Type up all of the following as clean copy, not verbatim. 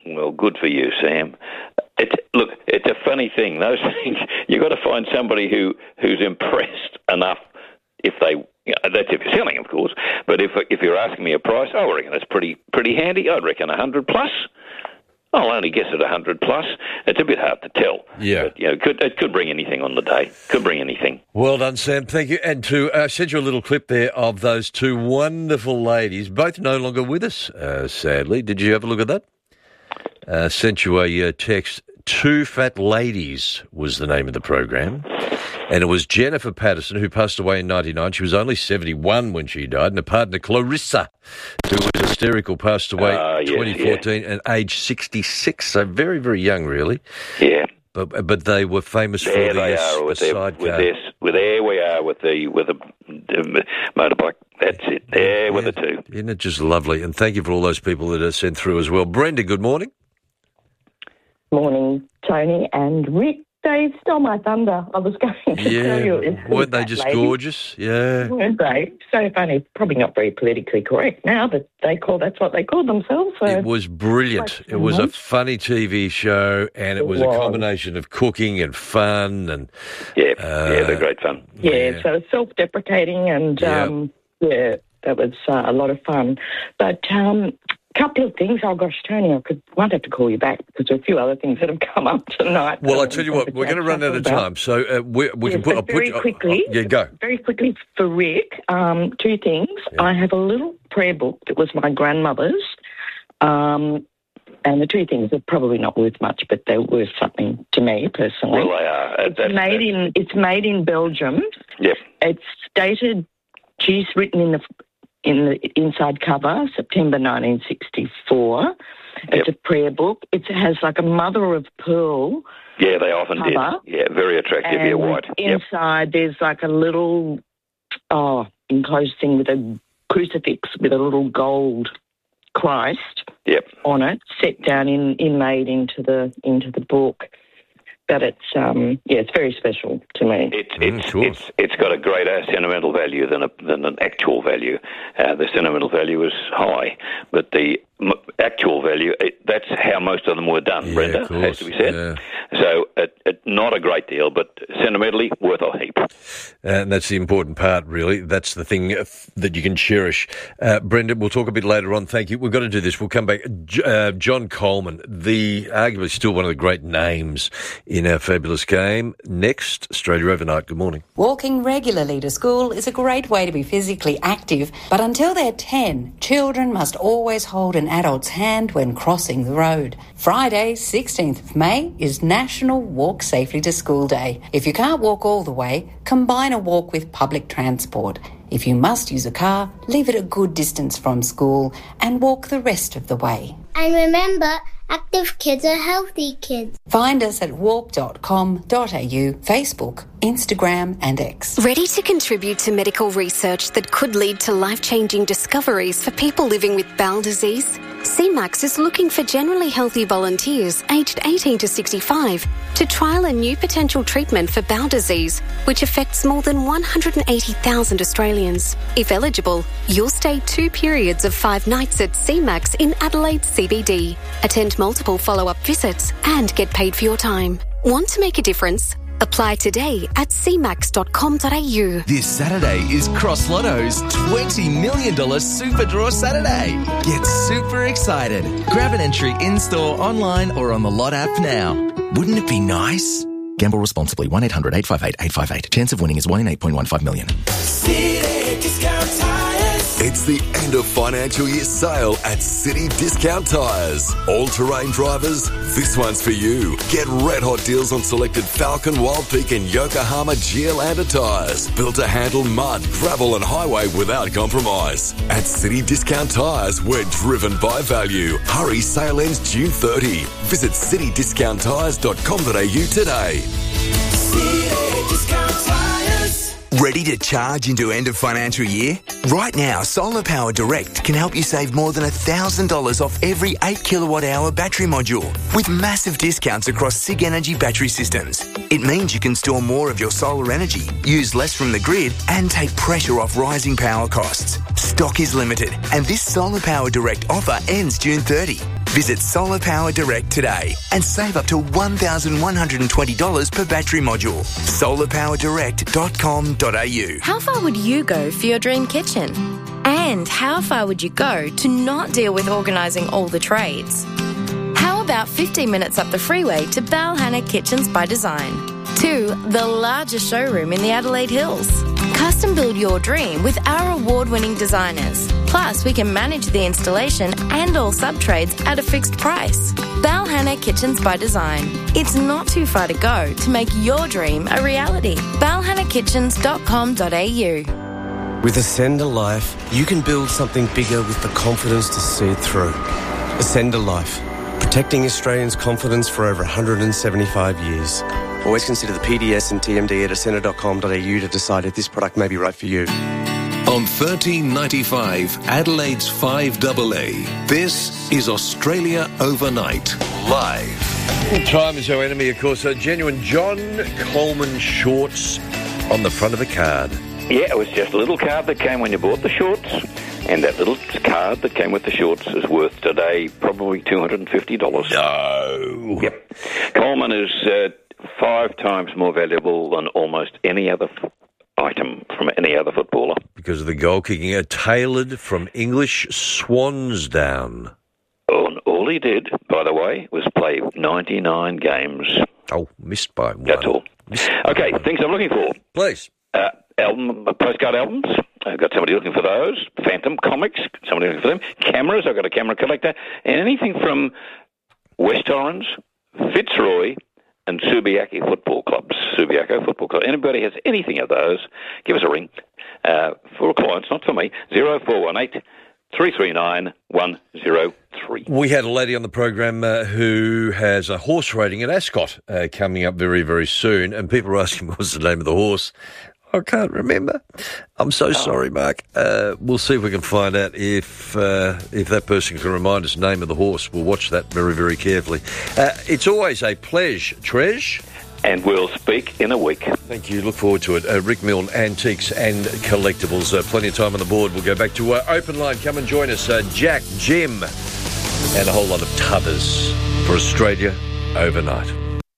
Well, good for you, Sam. It's a funny thing. Those things, you've got to find somebody who's impressed enough. If they, that's if you're selling, of course. But if you're asking me a price, I reckon that's pretty handy. I'd reckon 100 plus. I'll only guess at 100 plus. It's a bit hard to tell. Yeah. But, it could bring anything on the day. Could bring anything. Well done, Sam. Thank you. And to send you a little clip there of those two wonderful ladies, both no longer with us, sadly. Did you have a look at that? Sent you a text. Two Fat Ladies was the name of the program. And it was Jennifer Patterson, who passed away in 1999. She was only 71 when she died. And her partner, Clarissa, who was hysterical, passed away in 2014 and aged 66. So very, very young, really. Yeah. But they were famous for the sidecar. There we are with the motorbike. That's it. There with the two. Isn't it just lovely? And thank you for all those people that are sent through as well. Brenda, good morning. Morning, Tony and Rick. They stole my thunder. I was going to tell you. Weren't they just gorgeous? Yeah. Weren't they? So funny. Probably not very politically correct now, but that's what they called themselves. So. It was brilliant. It was a funny TV show, and it was a combination of cooking and fun. And they're great fun. Yeah, so self-deprecating and, that was a lot of fun. But couple of things. Oh, gosh, Tony, might have to call you back because there are a few other things that have come up tonight. Well, I tell you what, we're going to run out of time, so we can put... Very quickly, go. Very quickly for Rick, two things. Yeah. I have a little prayer book that was my grandmother's, and the two things are probably not worth much, but they're worth something to me personally. Well, they are. It's made in Belgium. Yep. It's dated. She's written in the inside cover, September 1964. It's a prayer book. It has like a mother of pearl. Yeah, they often cover. did. Yeah, very attractive. And white. Inside there's like a little enclosed thing with a crucifix with a little gold Christ on it, set down inlaid into the book. But it's very special to me. It's got a greater sentimental value than an actual value. The sentimental value is high, but the actual value, that's how most of them were done, Brenda, has to be said. Yeah. So not a great deal, but sentimentally worth a heap. And that's the important part, really. That's the thing that you can cherish. Brenda, we'll talk a bit later on. Thank you. We've got to do this. We'll come back. John Coleman, arguably still one of the great names in our fabulous game. Next, Australia Overnight. Good morning. Walking regularly to school is a great way to be physically active, but until they're 10, children must always hold an adult's hand when crossing the road. Friday, 16th of May, is National Walk Safely to School Day. If you can't walk all the way, combine a walk with public transport. If you must use a car, leave it a good distance from school and walk the rest of the way. And remember, active kids are healthy kids. Find us at walk.com.au, Facebook, Instagram and X. Ready to contribute to medical research that could lead to life-changing discoveries for people living with bowel disease? CMAX is looking for generally healthy volunteers aged 18 to 65 to trial a new potential treatment for bowel disease, which affects more than 180,000 Australians. If eligible, you'll stay 2 periods of 5 nights at CMAX in Adelaide CBD, attend multiple follow-up visits and get paid for your time. Want to make a difference? Apply today at cmax.com.au. This Saturday is Cross Lotto's $20 million Super Draw Saturday. Get super excited. Grab an entry in-store, online or on the Lot app now. Wouldn't it be nice? Gamble responsibly. 1-800-858-858. Chance of winning is 1 in 8.15 million. It's the end of financial year sale at City Discount Tyres. All-terrain drivers, this one's for you. Get red hot deals on selected Falcon, Wild Peak and Yokohama Geolandar tyres. Built to handle mud, gravel and highway without compromise. At City Discount Tyres, we're driven by value. Hurry, sale ends June 30. Visit citydiscounttyres.com.au today. City Discount Tyres. Ready to charge into end of financial year? Right now, Solar Power Direct can help you save more than $1,000 off every 8 kilowatt hour battery module with massive discounts across SIG Energy battery systems. It means you can store more of your solar energy, use less from the grid and take pressure off rising power costs. Stock is limited and this Solar Power Direct offer ends June 30. Visit Solar Power Direct today and save up to $1,120 per battery module. solarpowerdirect.com.au. How far would you go for your dream kitchen? And how far would you go to not deal with organising all the trades? How about 15 minutes up the freeway to Balhanna Kitchens by Design? 2, the largest showroom in the Adelaide Hills. Custom build your dream with our award-winning designers. Plus, we can manage the installation and all sub-trades at a fixed price. Balhanna Kitchens by Design. It's not too far to go to make your dream a reality. balhannakitchens.com.au. With Ascender Life, you can build something bigger with the confidence to see it through. Ascender Life, protecting Australians' confidence for over 175 years. Always consider the PDS and TMD at ascender.com.au to decide if this product may be right for you. On 1395 Adelaide's 5AA, this is Australia Overnight, live. Time is our enemy, of course. Genuine John Coleman shorts on the front of the card. Yeah, it was just a little card that came when you bought the shorts, and that little card that came with the shorts is worth today probably $250. No. Yep. Coleman is 5 times more valuable than almost any other item from any other footballer. Because of the goal kicking, tailored from English Swansdown. Oh, and all he did, by the way, was play 99 games. Oh, missed by one. That's all. Okay, things I'm looking for. Please. Postcard albums. I've got somebody looking for those. Phantom comics. Somebody looking for them. Cameras. I've got a camera collector. And anything from West Orange, Fitzroy, and Subiaco Football Clubs. Subiaco Football Club. Anybody has anything of those, give us a ring. For clients, not for me. 0418 339 103. We had a lady on the program who has a horse riding at Ascot coming up very, very soon, and people are asking what's the name of the horse. I can't remember. I'm so sorry, Mark. We'll see if we can find out if that person can remind us the name of the horse. We'll watch that very, very carefully. It's always a pleasure, Tresh. And we'll speak in a week. Thank you. Look forward to it. Rick Milne, Antiques and Collectibles. Plenty of time on the board. We'll go back to Open Line. Come and join us. Jack, Jim, and a whole lot of tubbers for Australia Overnight.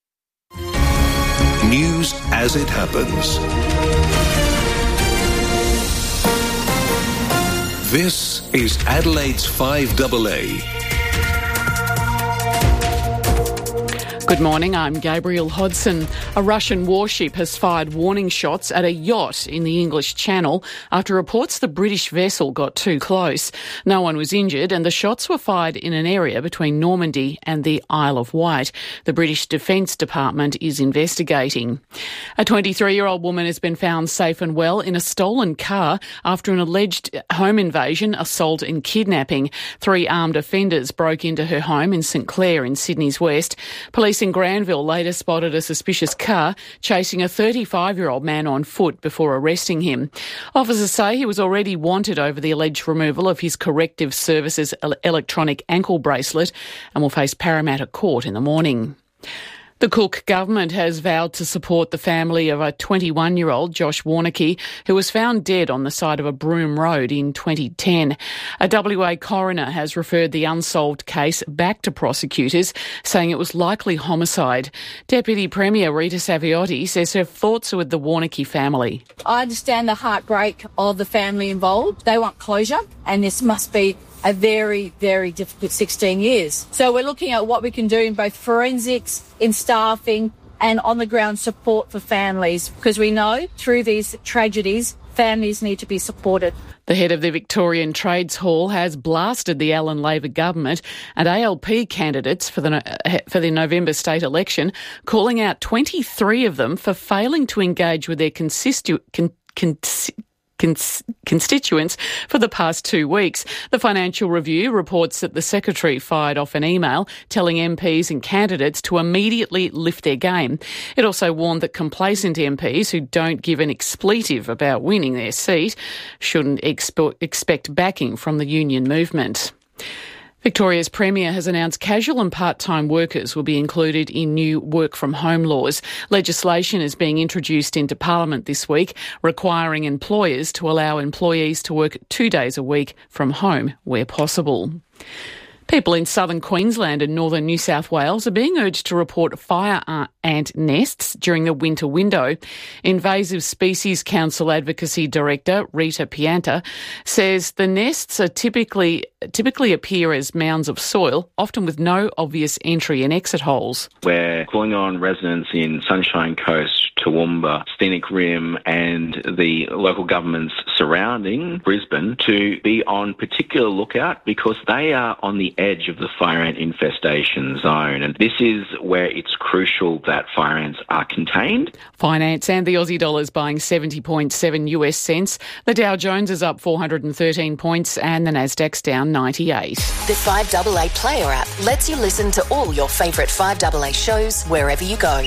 News as it happens. This is Adelaide's 5AA. Good morning, I'm Gabrielle Hodson. A Russian warship has fired warning shots at a yacht in the English Channel after reports the British vessel got too close. No one was injured and the shots were fired in an area between Normandy and the Isle of Wight. The British Defence Department is investigating. A 23-year-old woman has been found safe and well in a stolen car after an alleged home invasion, assault and kidnapping. 3 armed offenders broke into her home in St Clair in Sydney's West. Police in Granville later spotted a suspicious car chasing a 35-year-old man on foot before arresting him. Officers say he was already wanted over the alleged removal of his Corrective Services electronic ankle bracelet and will face Parramatta Court in the morning. The Cook government has vowed to support the family of a 21-year-old, Josh Warneke, who was found dead on the side of a Broome Road in 2010. A WA coroner has referred the unsolved case back to prosecutors, saying it was likely homicide. Deputy Premier Rita Saviotti says her thoughts are with the Warneke family. I understand the heartbreak of the family involved. They want closure, and this must be a very, very difficult 16 years. So we're looking at what we can do in both forensics, in staffing and on-the-ground support for families, because we know through these tragedies, families need to be supported. The head of the Victorian Trades Hall has blasted the Allan Labor government and ALP candidates for the November state election, calling out 23 of them for failing to engage with their constituents for the past 2 weeks. The Financial Review reports that the Secretary fired off an email telling MPs and candidates to immediately lift their game. It also warned that complacent MPs who don't give an expletive about winning their seat shouldn't expect backing from the union movement. Victoria's Premier has announced casual and part-time workers will be included in new work-from-home laws. Legislation is being introduced into Parliament this week, requiring employers to allow employees to work 2 days a week from home where possible. People in southern Queensland and northern New South Wales are being urged to report fire ant nests during the winter window. Invasive Species Council Advocacy Director Rita Pianta says the nests are typically appear as mounds of soil, often with no obvious entry and exit holes. We're calling on residents in Sunshine Coast, Toowoomba, Scenic Rim and the local governments surrounding Brisbane to be on particular lookout because they are on the edge of the fire ant infestation zone, and this is where it's crucial that fire ants are contained. Finance and the Aussie dollar is buying 70.7 US cents. The Dow Jones is up 413 points and the Nasdaq's down 98. The 5AA Player app lets you listen to all your favourite 5AA shows wherever you go.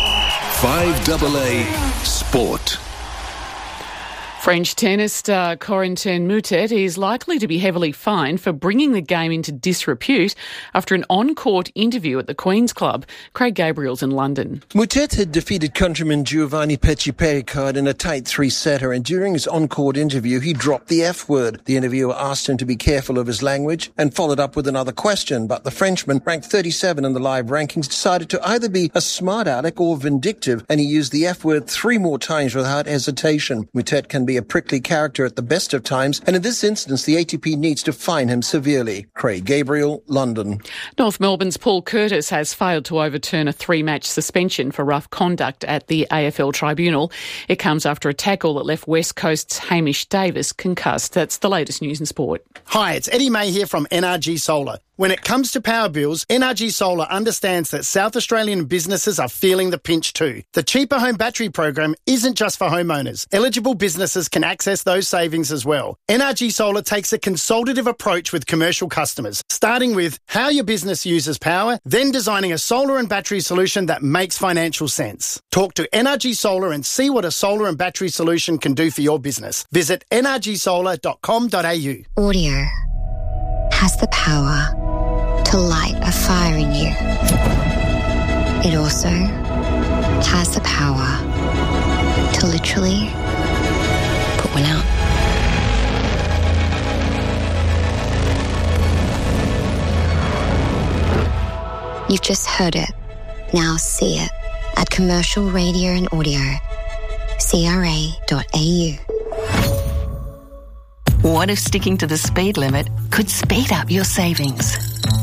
5AA Sport. French tennis star Corentin Moutet is likely to be heavily fined for bringing the game into disrepute after an on-court interview at the Queen's Club. Craig Gabriel's in London. Moutet had defeated countryman Giovanni Pecci-Pericard in a tight three-setter, and during his on-court interview, he dropped the F word. The interviewer asked him to be careful of his language and followed up with another question, but the Frenchman, ranked 37 in the live rankings, decided to either be a smart aleck or vindictive, and he used the F word 3 more times without hesitation. Moutet can be a prickly character at the best of times, and in this instance, the ATP needs to fine him severely. Craig Gabriel, London. North Melbourne's Paul Curtis has failed to overturn a 3-match suspension for rough conduct at the AFL Tribunal. It comes after a tackle that left West Coast's Hamish Davis concussed. That's the latest news in sport. Hi, it's Eddie May here from NRG Solar. When it comes to power bills, NRG Solar understands that South Australian businesses are feeling the pinch too. The Cheaper Home Battery program isn't just for homeowners. Eligible businesses can access those savings as well. NRG Solar takes a consultative approach with commercial customers, starting with how your business uses power, then designing a solar and battery solution that makes financial sense. Talk to NRG Solar and see what a solar and battery solution can do for your business. Visit nrgsolar.com.au. Audio has the power to light a fire in you. It also has the power to literally put one out. You've just heard it. Now see it at Commercial Radio and Audio, CRA.au. What if sticking to the speed limit could speed up your savings?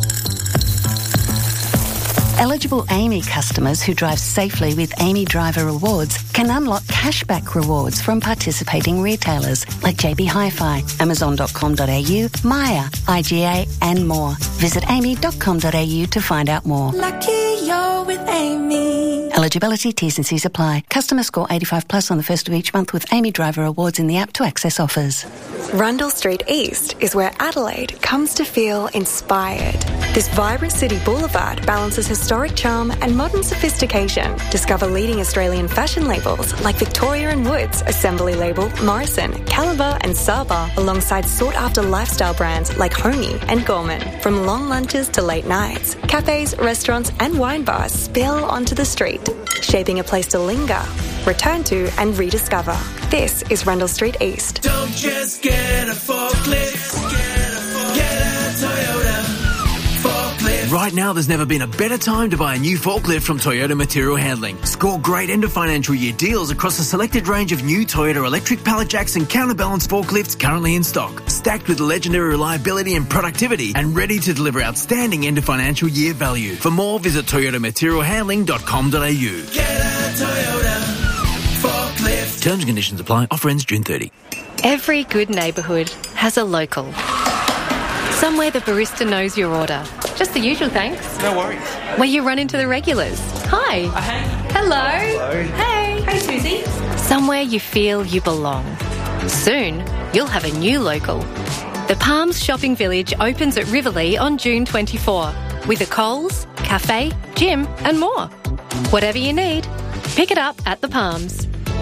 Eligible AAMI customers who drive safely with AAMI Driver Rewards can unlock cashback rewards from participating retailers like JB Hi-Fi, Amazon.com.au, Maya, IGA and more. Visit aami.com.au to find out more. Lucky you're with AAMI. Eligibility, T's and C's apply. Customer score 85 plus on the first of each month with AAMI Driver Rewards in the app to access offers. Rundle Street East is where Adelaide comes to feel inspired. This vibrant city boulevard balances historic charm and modern sophistication. Discover leading Australian fashion labels like Victoria & Woods, Assembly Label, Morrison, Caliber and Saba, alongside sought-after lifestyle brands like Homey and Gorman. From long lunches to late nights, cafes, restaurants and wine bars spill onto the street, shaping a place to linger, return to and rediscover. This is Rundle Street East. Don't just get a forklift, get a Toyota forklift. Right now, there's never been a better time to buy a new forklift from Toyota Material Handling. Score great end of financial year deals across a selected range of new Toyota electric pallet jacks and counterbalance forklifts currently in stock, stacked with legendary reliability and productivity and ready to deliver outstanding end of financial year value. For more, visit toyotamaterialhandling.com.au. Get a Toyota forklift. Terms and conditions apply. Offer ends June 30. Every good neighbourhood has a local. Somewhere the barista knows your order. Just the usual thanks. No worries. Where you run into the regulars. Hi. Hey. Hello. Hello. Hey. Hey, Susie. Somewhere you feel you belong. Soon, you'll have a new local. The Palms Shopping Village opens at Riverlea on June 24 with a Coles, cafe, gym and more. Whatever you need, pick it up at the Palms.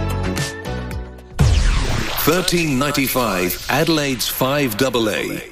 $13.95 Adelaide's 5AA.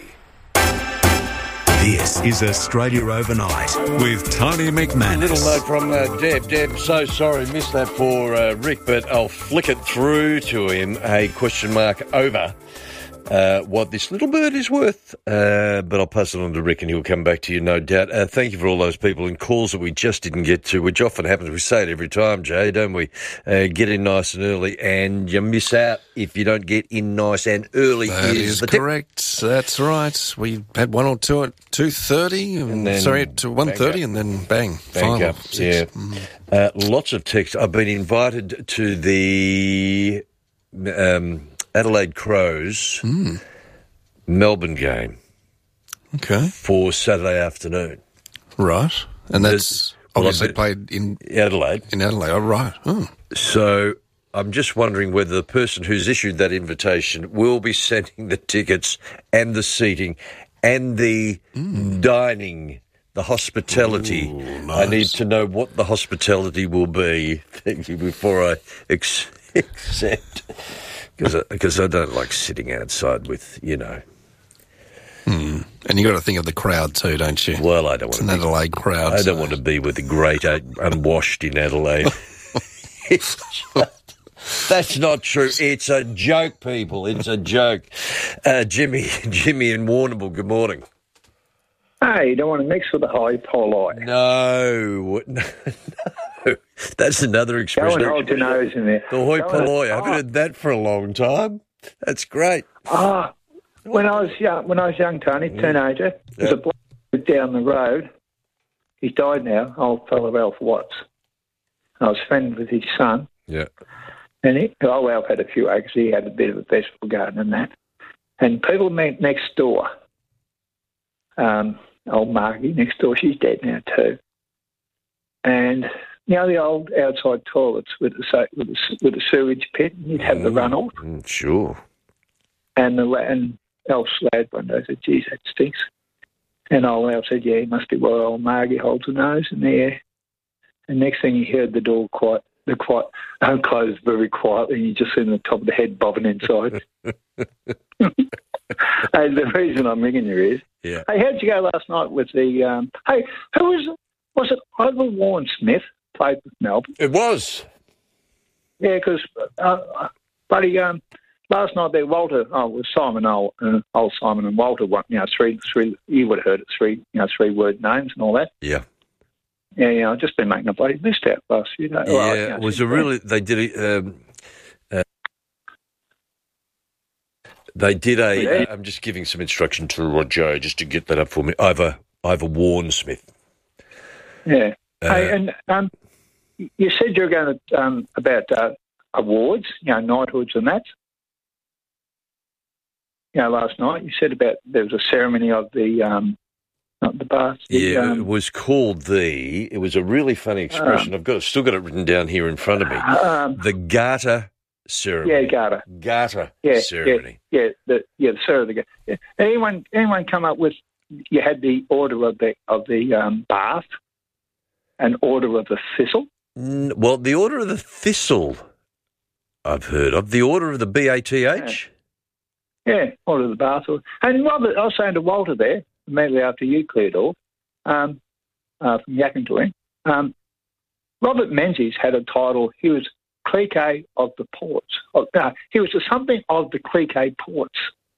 This is Australia Overnight with Tony McManus. A little note from Deb. Deb, so sorry, missed that for Rick, but I'll flick it through to him. A question mark over what this little bird is worth. But I'll pass it on to Rick and he'll come back to you, no doubt. Thank you for all those people and calls that we just didn't get to, which often happens. We say it every time, Jay, don't we? Get in nice and early, and you miss out if you don't get in nice and early. That is correct. That's right. We had one or two at 2:30, at 1:30, and then bang, final. Up. Yeah. Lots of text. I've been invited to the Adelaide Crows Melbourne game. Okay. For Saturday afternoon. Right. And that's obviously played in Adelaide. In Adelaide, oh, right. Oh. So I'm just wondering whether the person who's issued that invitation will be sending the tickets and the seating and the dining, the hospitality. Ooh, nice. I need to know what the hospitality will be, thank you, before I accept. Because I don't like sitting outside with, And you got to think of the crowd too, don't you? Well, I don't want to be an Adelaide crowd. I don't want to be with the great unwashed in Adelaide. That's not true. It's a joke, people. It's a joke. Jimmy in Warrnambool, good morning. Hey, you don't want to mix with the high poly. No. That's another expression. Go and hold your nose in there. The hoi polloi. I haven't heard that for a long time. That's great. When I was young, Tony, teenager, there's a bloke down the road. He's died now, old fellow Ralph Watts. I was friends with his son. Yeah. And Ralph had a few acres. He had a bit of a vegetable garden and that. And people met next door. Old Margie next door, she's dead now too. And the old outside toilets with the sewage pit, and you'd have the runoff. Sure. And Alf Slad one day said, geez, that stinks. And old Alf said, yeah, he must be where old Margie holds her nose in there. And next thing he heard the door unclosed very quietly, and you just seen the top of the head bobbing inside. And the reason I'm ringing you is, hey, how'd you go last night with the, who was it Ivor Warren Smith played with Melbourne? It was. Yeah, because, buddy, last night there, Walter, it was Simon, old Simon and Walter, three, you would have heard it, three-word names and all that. Yeah. Yeah, I've just been making a bloody list out last few days. Yeah, it was they did it. They did I'm just giving some instruction to Roger just to get that up for me. Ivor Warren Smith. Yeah. Hey, and you said you were going to about awards, knighthoods and that. Last night you said about there was a ceremony of the not the bath. It was called it was a really funny expression. I've still got it written down here in front of me. The Garter ceremony. Yeah, Garter. Garter ceremony. The Sir of the Garter. Yeah. Anyone come up with? You had the Order of the Bath, and Order of the Thistle. Well, the Order of the Thistle, I've heard of. The Order of the BATH. Yeah, Order of the Bath. And Robert, I was saying to Walter there, immediately after you cleared off, from Yakantoy, Robert Menzies had a title. He was Cliquet of the Ports. He was something of the Cliquet Ports.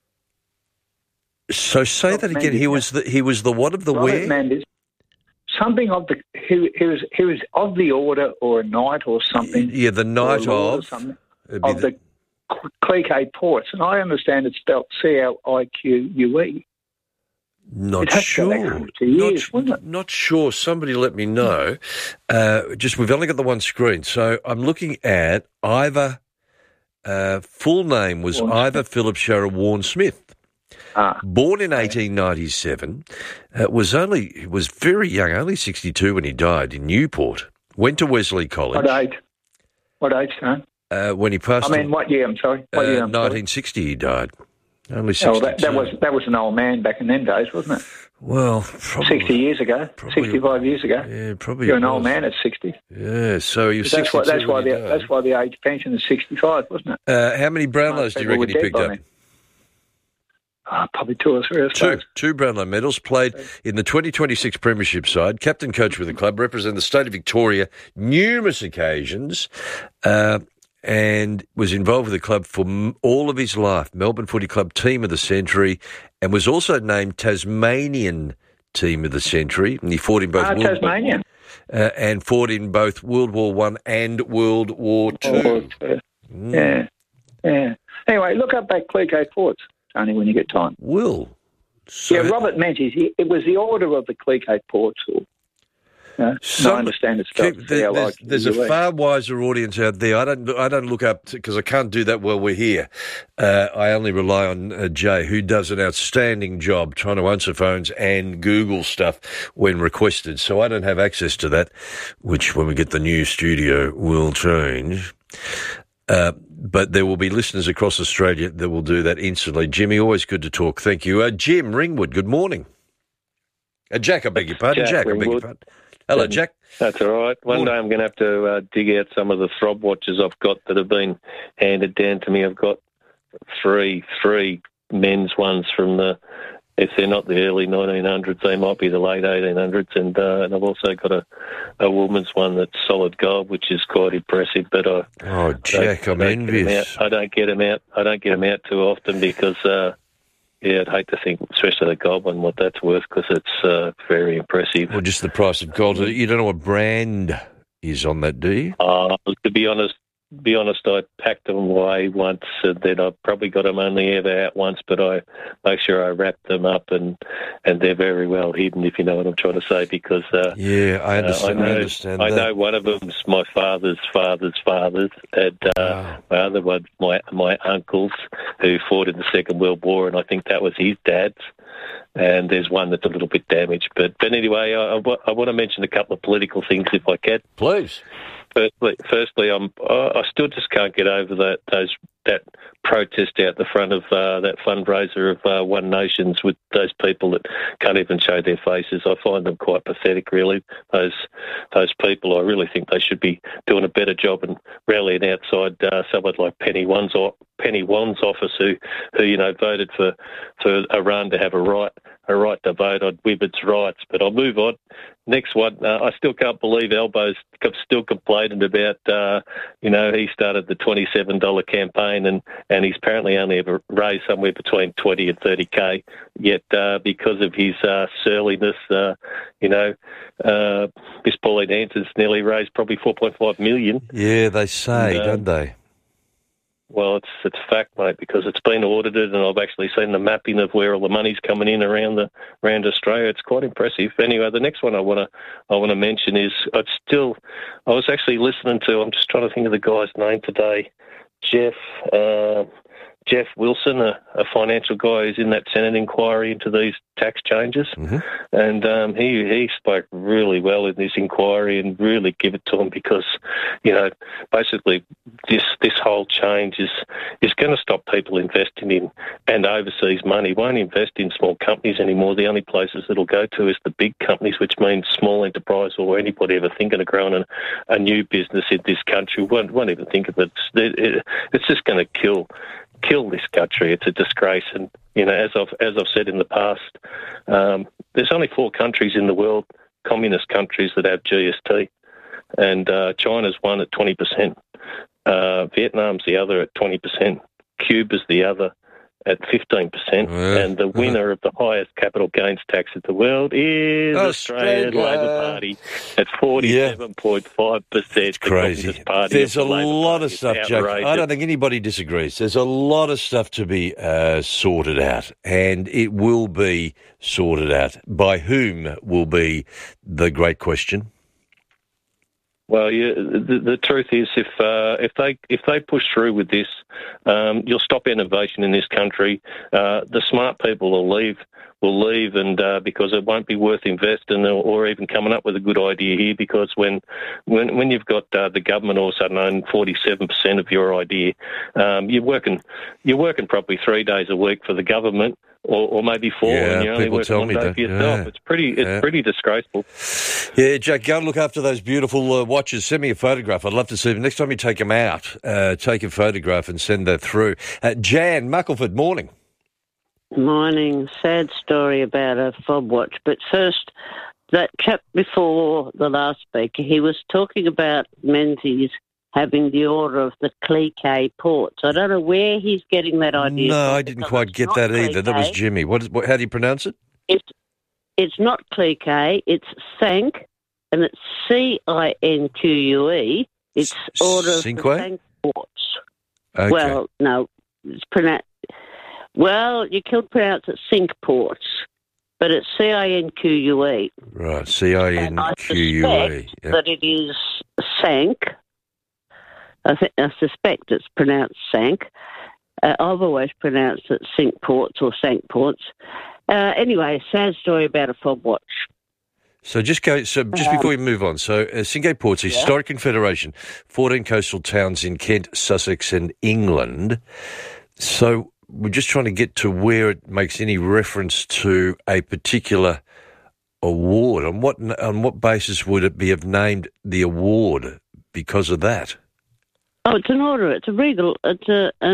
So say Robert that again. Menzies, he was the what of the Robert where? Menzies, something of the. He was of the order or a knight or something. Yeah, the knight of the Cliquet Ports, and I understand it's spelled Clique. Not sure. Not sure. Somebody let me know. We've only got the one screen, so I'm looking at Ivor. Full name was Ivor Philip Sharrow Warren Smith. Born in 1897, he was very young, only 62 when he died in Newport. Went to Wesley College. What age, son? When he passed. What year? I'm sorry. What year? 1960 he died. Only 62. That was an old man back in them days, wasn't it? Well, probably 60 years ago, 65 years ago. Yeah, probably. You're an old man at 60. Yeah, so you're 62. That's why the age pension is 65, wasn't it? How many Brownlows do you reckon he picked up? Probably two or three. Two Brownlow medals. Played in the 2026 Premiership side. Captain coach with the club. Represented the state of Victoria numerous occasions. and was involved with the club for all of his life. Melbourne Footy Club Team of the Century, and was also named Tasmanian Team of the Century. And he fought in both Tasmanian. And fought in both World War I and World War II. Yeah. Anyway, look up that Clicquot Ports, Tony, when you get time. Robert Menzies. It was the order of the Clicquot Ports. I understand it's there's a far wiser audience out there. I don't look up because I can't do that while we're here. I only rely on Jay, who does an outstanding job trying to answer phones and Google stuff when requested. So I don't have access to that, which when we get the new studio will change. But there will be listeners across Australia that will do that instantly. Jimmy, always good to talk. Thank you. Jim Ringwood, good morning. Jack, I beg your pardon. Jack, I beg your pardon. Hello, Jack. That's all right. One day I'm going to have to dig out some of the throb watches I've got that have been handed down to me. I've got three men's ones from if they're not the early 1900s, they might be the late 1800s, and I've also got a woman's one that's solid gold, which is quite impressive. But Jack, I'm envious. I don't get them out. I don't get them out too often because. I'd hate to think, especially the gold one, what that's worth because it's very impressive. Well, just the price of gold. You don't know what brand is on that, do you? To be honest, I packed them away once, and then I probably got them only ever out once. But I make sure I wrap them up, and they're very well hidden, if you know what I'm trying to say. Because I understand. I know one of them's my father's father's, and my other one, my uncle's, who fought in the Second World War, and I think that was his dad's. And there's one that's a little bit damaged. But anyway, I want to mention a couple of political things, if I can. Please. Firstly, I still just can't get over that protest out the front of that fundraiser of One Nations with those people that can't even show their faces. I find them quite pathetic, really. Those people, I really think they should be doing a better job and rallying outside someone like Penny Wan's office, who voted for Iran to have a right to vote on women's rights. But I'll move on. Next one, I still can't believe Albo's still complaining about, he started the $27 campaign and he's apparently only ever raised somewhere between 20 and 30K. Yet because of his surliness, Miss Pauline Hanson's nearly raised probably $4.5 million. Yeah, they say, don't they? Well, it's fact, mate, because it's been audited, and I've actually seen the mapping of where all the money's coming in around Australia. It's quite impressive. Anyway, the next one I want to mention is I was actually listening to. I'm just trying to think of the guy's name today. Jeff Wilson, a financial guy who's in that Senate inquiry into these tax changes. Mm-hmm. And he spoke really well in this inquiry and really give it to him because, basically this whole change is going to stop people investing in and overseas money. Won't invest in small companies anymore. The only places it'll go to is the big companies, which means small enterprise or anybody ever thinking of growing a new business in this country won't even think of it. It's just going to kill this country. It's a disgrace, and as I've said in the past, there's only 4 countries in the world, communist countries, that have GST, and China's one at 20%, Vietnam's the other at 20%, Cuba's the other at 15%, and the winner of the highest capital gains tax in the world is Australian Labor Party at 47.5%. Crazy. The There's a lot of Party stuff, Jack. I don't think anybody disagrees. There's a lot of stuff to be sorted out, and it will be sorted out. By whom will be the great question. Well, the truth is, if they push through with this, you'll stop innovation in this country. The smart people will leave, and because it won't be worth investing or even coming up with a good idea here. Because when you've got the government all of a sudden own 47% of your idea, you're working probably 3 days a week for the government. Or maybe 4, and you're only working 1 day for yourself. Yeah. It's pretty disgraceful. Yeah, Jack, go and look after those beautiful watches. Send me a photograph. I'd love to see them. Next time you take them out, take a photograph and send that through. Jan Muckleford, morning. Morning. Sad story about a fob watch. But first, that chap before the last speaker, he was talking about Menzies having the order of the Clicquot ports. I don't know where he's getting that idea. No, I didn't quite get that either. That was Jimmy. How do you pronounce it? It's not Clicquot, it's Cinque, and it's Cinque. It's order of the Cinque ports. Okay. Well, no, it's pronounced. Well, you could pronounce it Cinque ports, but it's Cinque. Right, Cinque. I suspect that it is Cinque. I suspect it's pronounced Cinque. I've always pronounced it Cinque ports or Cinque ports. Anyway, sad story about a fob watch. So just before we move on, Cinque Ports, historic confederation, 14 coastal towns in Kent, Sussex and England. So we're just trying to get to where it makes any reference to a particular award. On what basis would it be have named the award because of that? Oh, it's an order. It's a regal. It's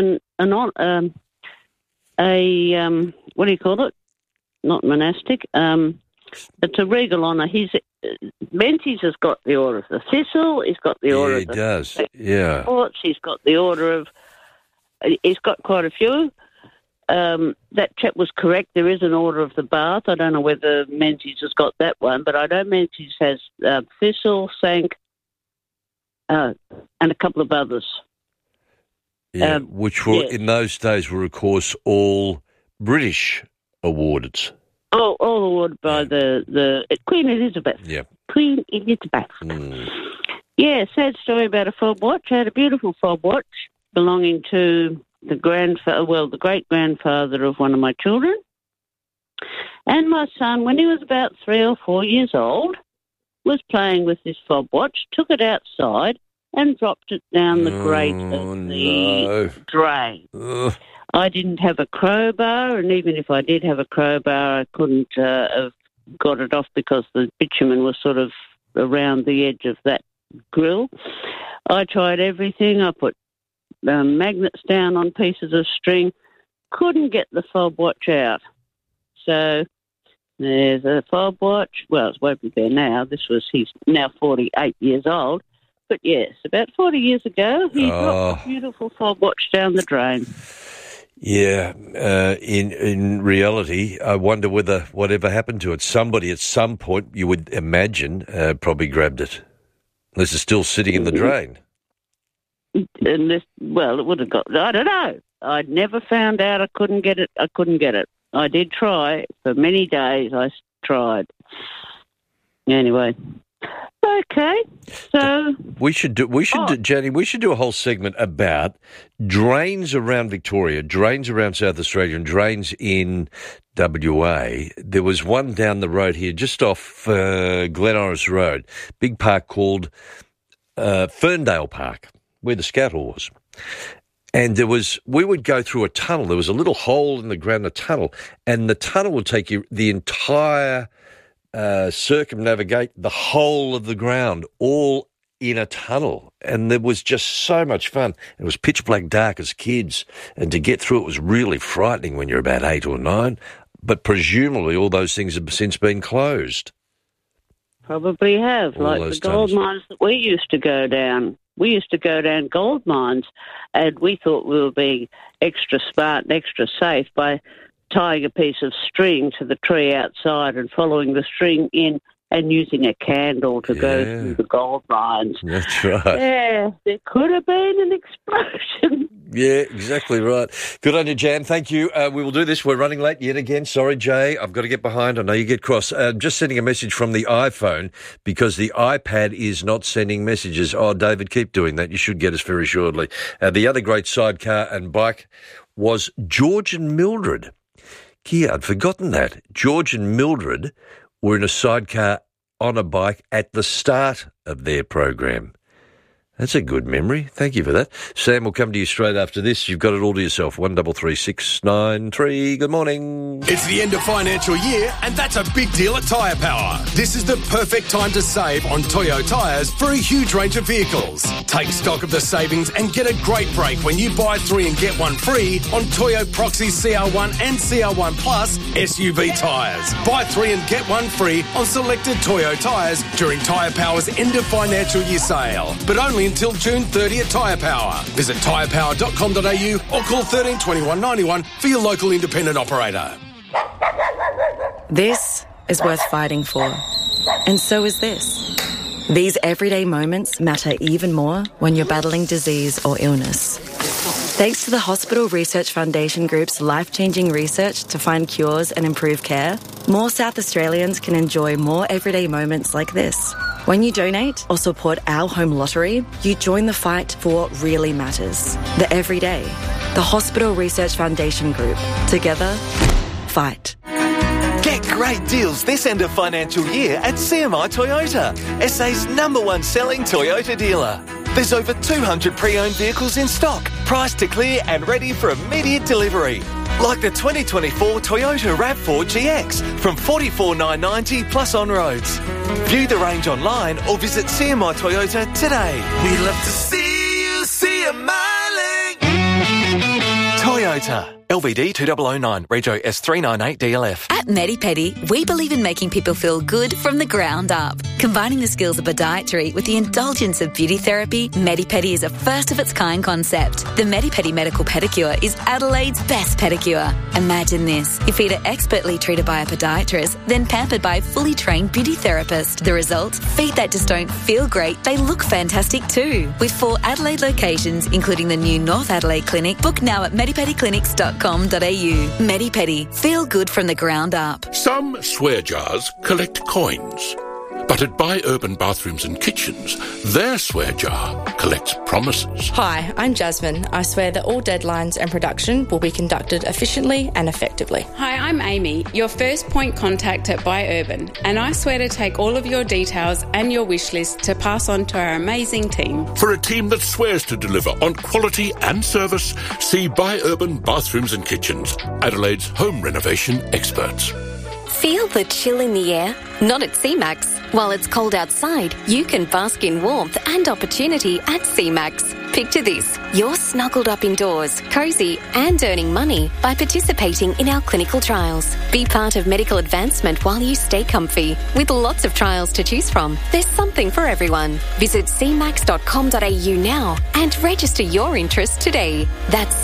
what do you call it? Not monastic. It's a regal honour. Menzies has got the Order of the Thistle. He's got the Order of the... he does, yeah. Sports. He's got the Order of... He's got quite a few. That chap was correct. There is an Order of the Bath. I don't know whether Menzies has got that one, but I know Menzies has Thistle, Cinque, and a couple of others. Yeah, which were in those days were, of course, all British awards. Oh, all awarded by the Queen Elizabeth. Yeah. Queen Elizabeth. Yeah, sad story about a fob watch. I had a beautiful fob watch belonging to the great-grandfather of one of my children. And my son, when he was about 3 or 4 years old, was playing with this fob watch, took it outside and dropped it down the grate of the drain. Ugh. I didn't have a crowbar, and even if I did have a crowbar, I couldn't have got it off because the bitumen was sort of around the edge of that grill. I tried everything. I put magnets down on pieces of string. Couldn't get the fob watch out. So there's a fob watch. Well, it won't be there now. He's now 48 years old. But yes, about 40 years ago, he dropped a beautiful fob watch down the drain. Yeah, in reality, I wonder whether whatever happened to it, somebody at some point, you would imagine, probably grabbed it. Unless it's still sitting in the drain. It would have got... I don't know. I'd never found out I couldn't get it. I did try. For many days I tried. Anyway... Okay, so Jenny, we should do a whole segment about drains around Victoria, drains around South Australia, and drains in WA. There was one down the road here, just off Glen Iris Road, big park called Ferndale Park, where the Scout Hall was. And we would go through a tunnel. There was a little hole in the ground, a tunnel, and the tunnel would take you the entire. Circumnavigate the whole of the ground, all in a tunnel. And there was just so much fun. It was pitch black dark as kids, and to get through it was really frightening when you're about 8 or 9. But presumably all those things have since been closed. Probably have, all like the gold mines that we used to go down. We used to go down gold mines, and we thought we were being extra smart and extra safe by tying a piece of string to the tree outside and following the string in and using a candle to go through the gold mines. That's right. Yeah, there could have been an explosion. Yeah, exactly right. Good on you, Jan. Thank you. We will do this. We're running late yet again. Sorry, Jay. I've got to get behind. I know you get cross. Just sending a message from the iPhone because the iPad is not sending messages. Oh, David, keep doing that. You should get us very shortly. The other great sidecar and bike was George and Mildred. Kia, I'd forgotten that. George and Mildred were in a sidecar on a bike at the start of their program. That's a good memory. Thank you for that. Sam will come to you straight after this. You've got it all to yourself. 133693. Good morning. It's the end of financial year, and that's a big deal at Tyre Power. This is the perfect time to save on Toyo tyres for a huge range of vehicles. Take stock of the savings and get a great break when you buy 3 and get 1 free on Toyo Proxy CR1 and CR1 Plus SUV tyres. Buy 3 and get 1 free on selected Toyo tyres during Tyre Power's end of financial year sale, but only until June 30 at Tyre Power. Visit tyrepower.com.au or call 13 21 91 for your local independent operator. This is worth fighting for. And so is this. These everyday moments matter even more when you're battling disease or illness. Thanks to the Hospital Research Foundation Group's life-changing research to find cures and improve care, more South Australians can enjoy more everyday moments like this. When you donate or support our home lottery, you join the fight for what really matters. The everyday. The Hospital Research Foundation Group. Together, fight. Get great deals this end of financial year at CMI Toyota, SA's #1 selling Toyota dealer. There's over 200 pre-owned vehicles in stock, priced to clear and ready for immediate delivery. Like the 2024 Toyota RAV4 GX from $44,990 plus on roads. View the range online or visit CMI Toyota today. We love to see you smiling. Toyota. LVD 2009, Rego S398 DLF. At MediPedi, we believe in making people feel good from the ground up. Combining the skills of podiatry with the indulgence of beauty therapy, MediPedi is a first-of-its-kind concept. The MediPedi Medical Pedicure is Adelaide's best pedicure. Imagine this. Your feet are expertly treated by a podiatrist, then pampered by a fully trained beauty therapist. The result? Feet that just don't feel great, they look fantastic too. With 4 Adelaide locations, including the new North Adelaide Clinic, book now at medipediclinics.com.au. MediPedi. Feel good from the ground up. Some swear jars collect coins. But at Buy Urban Bathrooms and Kitchens, their swear jar collects promises. Hi, I'm Jasmine. I swear that all deadlines and production will be conducted efficiently and effectively. Hi, I'm Amy, your first point contact at Buy Urban, and I swear to take all of your details and your wish list to pass on to our amazing team. For a team that swears to deliver on quality and service, see Buy Urban Bathrooms and Kitchens, Adelaide's home renovation experts. Feel the chill in the air? Not at CMAX. While it's cold outside, you can bask in warmth and opportunity at CMAX. Picture this. You're snuggled up indoors, cosy and earning money by participating in our clinical trials. Be part of medical advancement while you stay comfy. With lots of trials to choose from, there's something for everyone. Visit cmax.com.au now and register your interest today. That's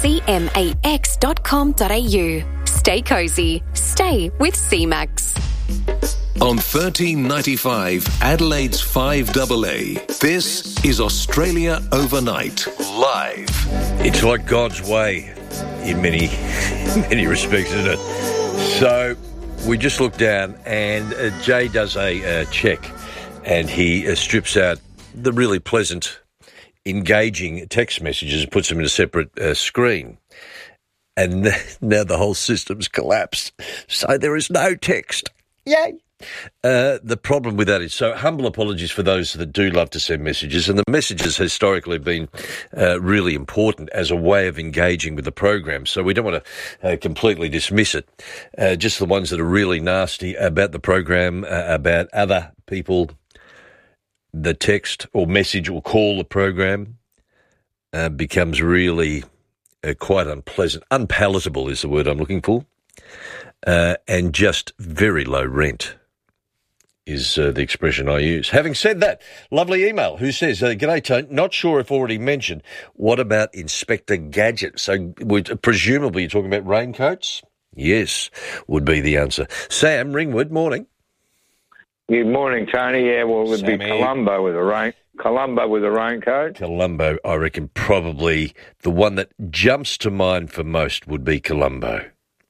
cmax.com.au. Stay cosy. Stay with CMAX. On 1395 Adelaide's 5AA, this is Australia Overnight, live. It's like God's way in many respects, isn't it? So we just look down and Jay does a check and he strips out the really pleasant, engaging text messages and puts them in a separate screen. And now the whole system's collapsed. So there is no text. Yay! The problem with that is, so humble apologies for those that do love to send messages, and the messages historically have been really important as a way of engaging with the program, so we don't want to completely dismiss it. Just the ones that are really nasty about the program, about other people, the text or message or call the program becomes really quite unpleasant. Unpalatable is the word I'm looking for, and just very low rent is the expression I use. Having said that, lovely email who says, G'day, Tone, not sure if already mentioned, what about Inspector Gadget? So presumably you're talking about raincoats? Yes, would be the answer. Sam, Ringwood, morning. Good morning, Tony. Yeah, well, it would be Columbo with a raincoat. Columbo, I reckon probably the one that jumps to mind for most would be Columbo.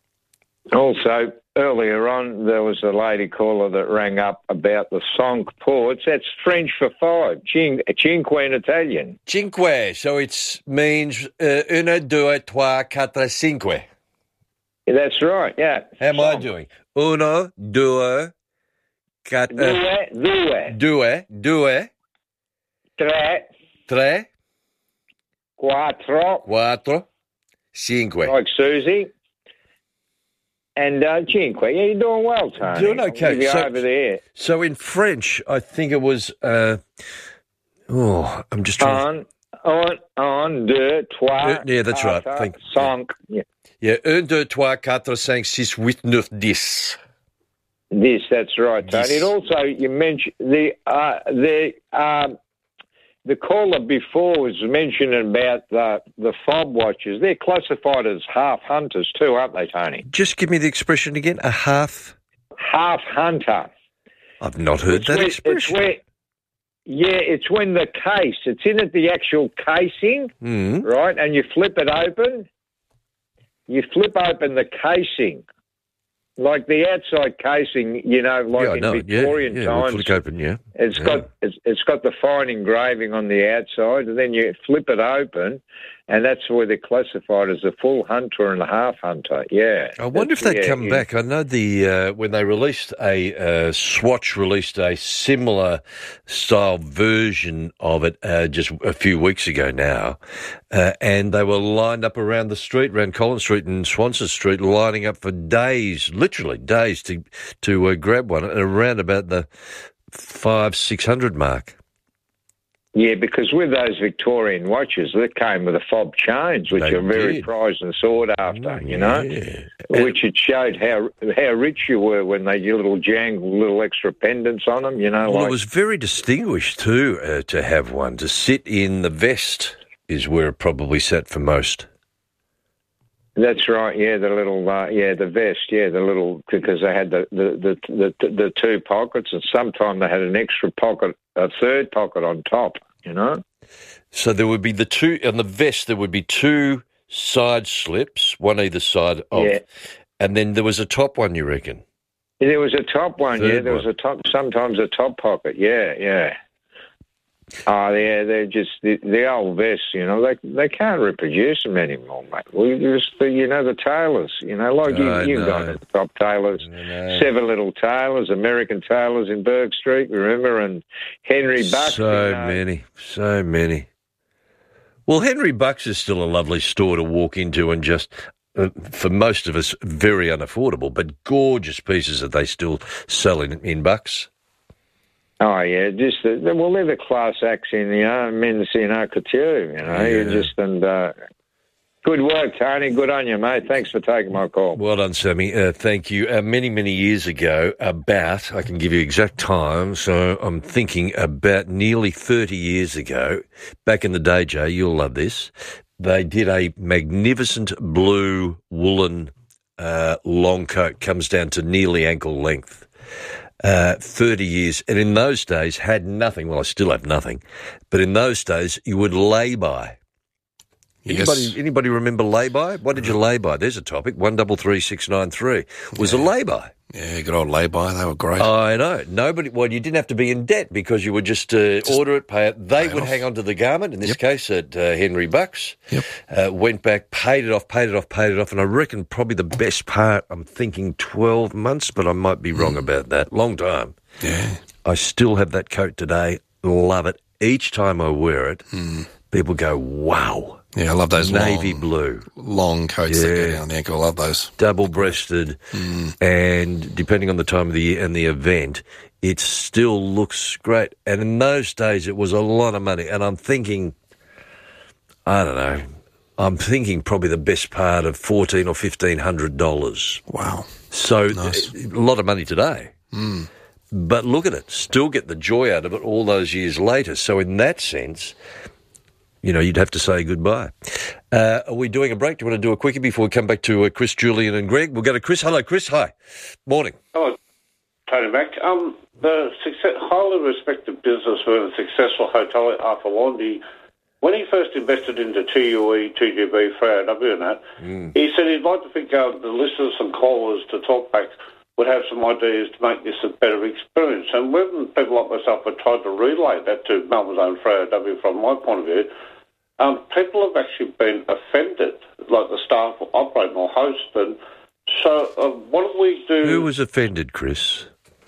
Also, earlier on, there was a lady caller that rang up about the Sonk ports. That's French for 5, cinque in Italian. Cinque, so it means uno, due, trois, quatre, cinque. That's right, yeah. How am I doing? Uno, due, quatre... Due. Tre. Quattro. Cinque. Like Susie. And cinque. Yeah, you're doing well, Tony. Doing okay. Over there. So in French, I think it was... I'm just trying... Un, deux, trois... yeah, that's right. Cinq. Yeah, un, deux, trois, quatre, cinq, six, huit, neuf, dix. Yes, that's right, Tony. And also, you mentioned the caller before was mentioning about the fob watchers. They're classified as half hunters too, aren't they, Tony? Just give me the expression again. A half hunter. I've not heard that expression. It's when the case, it's in at the actual casing, right? And you flip it open. You flip open the casing. Like the outside casing, you know, like in Victorian times. Flick open, It's got the fine engraving on the outside, and then you flip it open, and that's where they're classified as a full hunter and a half hunter. Yeah. I wonder if they'd come back. I know when they released Swatch released a similar style version of it just a few weeks ago now, and they were lined up around the street, around Collins Street and Swanston Street, lining up for days, literally days, to grab one, around about the 500-600 mark. Yeah, because with those Victorian watches, they came with the fob chains, which are very prized and sought after, you know, which it showed how rich you were when they did little extra pendants on them, you know. Well, it was very distinguished too to have one. To sit in the vest is where it probably sat for most. That's right. Yeah, the little, the vest. Yeah, the little, because they had the two pockets, and sometimes they had an extra pocket, a third pocket on top. You know. So there would be the two on the vest. There would be two side slips, one either side of, and then there was a top one. You reckon? Yeah, there was a top one. There was a top. Sometimes a top pocket. Yeah. Oh, they're just the old vests, you know. They can't reproduce them anymore, mate. We just the tailors, you know, like you've got the top tailors, Seven Little Tailors, American Tailors in Burke Street, remember, and Henry Bucks. So many. Well, Henry Bucks is still a lovely store to walk into, and just for most of us, very unaffordable, but gorgeous pieces that they still sell in Bucks. Oh, yeah, just, they're the class acts in, men's, couture, good work, Tony. Good on you, mate. Thanks for taking my call. Well done, Sammy. Thank you. Many, many years ago, I can give you exact time, so I'm thinking about nearly 30 years ago, back in the day, Jay, you'll love this, they did a magnificent blue woolen long coat, comes down to nearly ankle length. 30 years, and in those days had nothing. Well, I still have nothing, but in those days you would lay by. Anybody remember lay by? What did you lay by? There's a topic. 133693 was a lay by. Yeah, good old lay by. They were great. I know. You didn't have to be in debt because you would just order it, pay it. They would hang on to the garment. In this case, at Henry Bucks. Went back, paid it off, and I reckon probably the best part. I'm thinking 12 months, but I might be wrong about that. Long time. Yeah. I still have that coat today. Love it. Each time I wear it, people go, "Wow." Yeah, I love those navy blue long coats that go down the ankle. I love those. Double-breasted, and depending on the time of the year and the event, it still looks great. And in those days, it was a lot of money. And I'm thinking, I don't know, probably the best part of $1,400 or $1,500. Wow. So nice. A lot of money today. But look at it, still get the joy out of it all those years later. So in that sense, you'd have to say goodbye. Are we doing a break? Do you want to do a quickie before we come back to Chris, Julian and Greg? We'll go to Chris. Hello, Chris. Hi. Morning. Hello, Tony Mac. The highly respected businessman and successful hotelier Arthur Wandy, when he first invested into TUE, TGB, Freo W and that, he said he'd like to think the listeners and callers to talk back would have some ideas to make this a better experience. And when people like myself have tried to relay that to Melbourne's own Freo W from my point of view, people have actually been offended, like the staff operating or host. And so what do we do? Who was offended, Chris?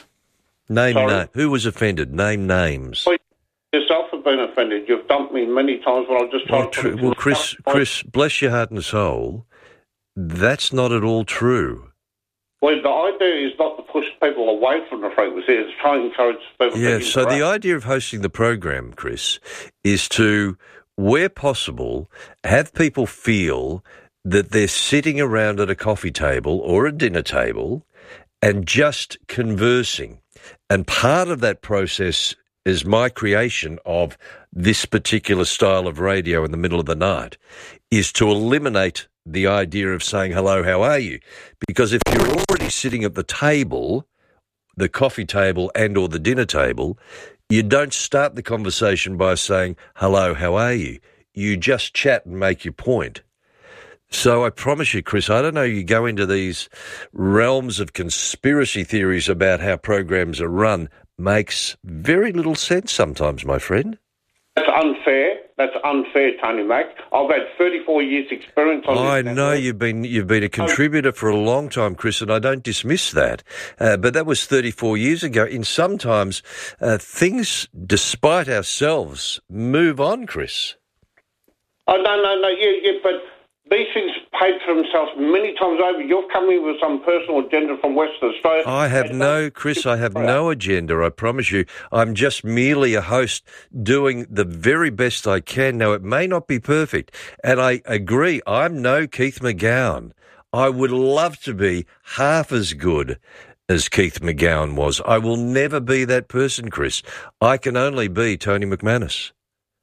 Who was offended? Name names. Well, yourself have been offended. You've dumped me many times when I've just tried to... Well, Chris, bless your heart and soul, that's not at all true. Well, the idea is not to push people away from the frequency, it's try and encourage people to interact. So the idea of hosting the program, Chris, is to, where possible, have people feel that they're sitting around at a coffee table or a dinner table and just conversing. And part of that process is my creation of this particular style of radio in the middle of the night, is to eliminate the idea of saying, hello, how are you? Because if you're already sitting at the table, the coffee table and or the dinner table, you don't start the conversation by saying, hello, how are you? You just chat and make your point. So I promise you, Chris, I don't know, you go into these realms of conspiracy theories about how programs are run, makes very little sense sometimes, my friend. That's unfair. That's unfair, Tony Mac. I've had 34 years' experience on this. I know you've been a contributor for a long time, Chris, and I don't dismiss that. But that was 34 years ago. And sometimes things, despite ourselves, move on, Chris. Oh, no, yeah, but these things paid for themselves many times over. You've come in with some personal agenda from Western Australia. I have no agenda, I promise you. I'm just merely a host doing the very best I can. Now, it may not be perfect, and I agree, I'm no Keith McGowan. I would love to be half as good as Keith McGowan was. I will never be that person, Chris. I can only be Tony McManus.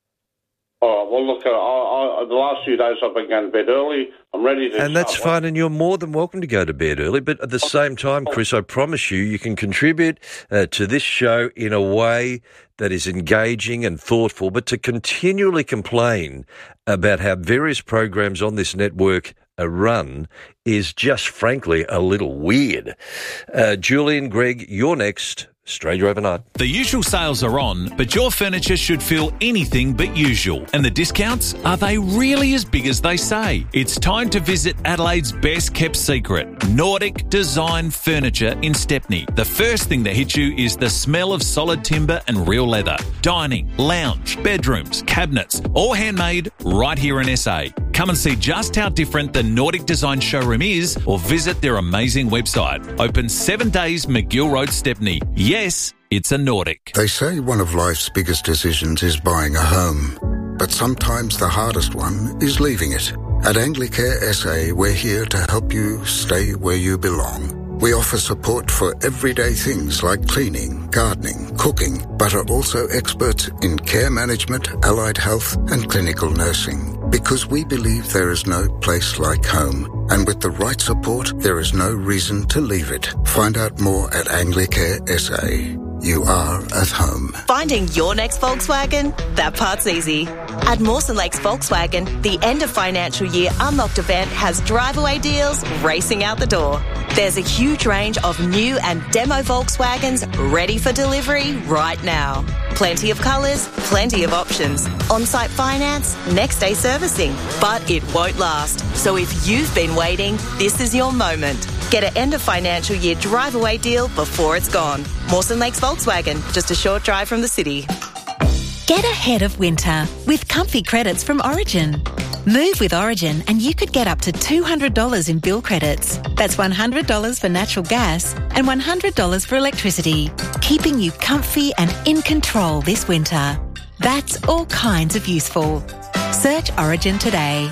Oh, well, look, the last few days I've been going to bed early. I'm ready to... And that's fine, and you're more than welcome to go to bed early. But at the same time, Chris, I promise you can contribute to this show in a way that is engaging and thoughtful. But to continually complain about how various programs on this network are run is just, frankly, a little weird. Julian, Greg, you're next. Australia Overnight. The usual sales are on, but your furniture should feel anything but usual. And the discounts, are they really as big as they say? It's time to visit Adelaide's best kept secret, Nordic Design Furniture in Stepney. The first thing that hits you is the smell of solid timber and real leather. Dining, lounge, bedrooms, cabinets, all handmade right here in SA. Come and see just how different the Nordic Design showroom is, or visit their amazing website. Open 7 days, McGill Road, Stepney. Yes, it's a Nordic. They say one of life's biggest decisions is buying a home, but sometimes the hardest one is leaving it. At Anglicare SA, we're here to help you stay where you belong. We offer support for everyday things like cleaning, gardening, cooking, but are also experts in care management, allied health and clinical nursing. Because we believe there is no place like home. And with the right support, there is no reason to leave it. Find out more at Anglicare SA. You are at home. Finding your next Volkswagen? That part's easy. At Mawson Lakes Volkswagen, the end of financial year Unlocked event has drive-away deals racing out the door. There's a huge range of new and demo Volkswagens ready for delivery right now. Plenty of colours, plenty of options. On-site finance, next-day servicing. But it won't last. So if you've been waiting, this is your moment. Get an end-of-financial year drive-away deal before it's gone. Mawson Lakes Volkswagen, just a short drive from the city. Get ahead of winter with comfy credits from Origin. Move with Origin and you could get up to $200 in bill credits. That's $100 for natural gas and $100 for electricity, keeping you comfy and in control this winter. That's all kinds of useful. Search Origin today.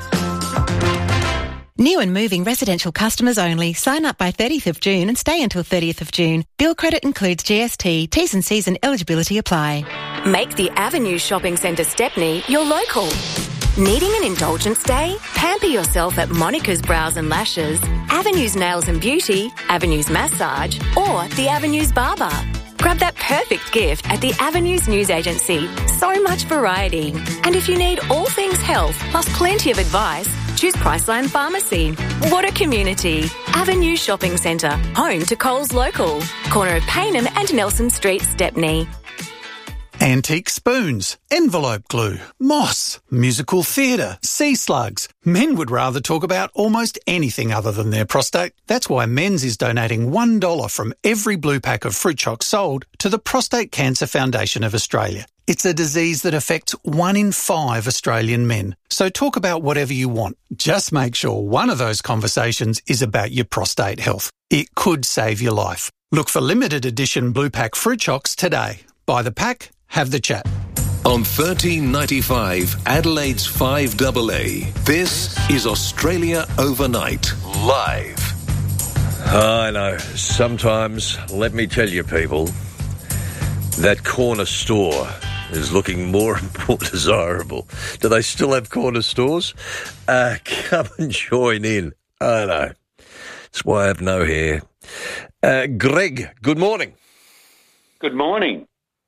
New and moving residential customers only. Sign up by 30th of June and stay until 30th of June. Bill credit includes GST. T's and C's and eligibility apply. Make the Avenue Shopping Centre Stepney your local. Needing an indulgence day? Pamper yourself at Monica's Brows and Lashes, Avenue's Nails and Beauty, Avenue's Massage, or the Avenue's Barber. Grab that perfect gift at the Avenues News Agency. So much variety. And if you need all things health, plus plenty of advice, choose Priceline Pharmacy. What a community. Avenue Shopping Centre, home to Coles Local. Corner of Paynham and Nelson Street, Stepney. Antique spoons, envelope glue, moss, musical theatre, sea slugs. Men would rather talk about almost anything other than their prostate. That's why Men's is donating $1 from every blue pack of fruit chocs sold to the Prostate Cancer Foundation of Australia. It's a disease that affects 1 in 5 Australian men. So talk about whatever you want. Just make sure one of those conversations is about your prostate health. It could save your life. Look for limited edition blue pack fruit chocs today. Buy the pack. Have the chat. On 1395 Adelaide's 5AA, this is Australia Overnight, live. I know. Sometimes, let me tell you, people, that corner store is looking more and more desirable. Do they still have corner stores? Come and join in. I know. That's why I have no hair. Greg, good morning. Good morning.